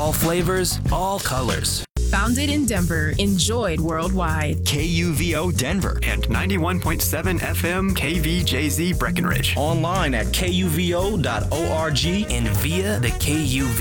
All flavors, all colors. Founded in Denver, enjoyed worldwide. KUVO Denver and 91.7 FM KVJZ Breckenridge. Online at kuvo.org and via the KUV